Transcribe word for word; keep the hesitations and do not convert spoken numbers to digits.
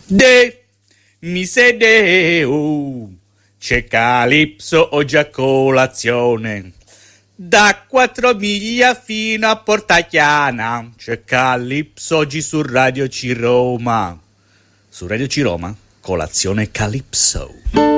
De, mi sedeo, c'è Calypso oggi a colazione. Da quattro miglia fino a Portachiana, c'è Calypso oggi su Radio Ciroma. Su Radio Ciroma, colazione Calypso.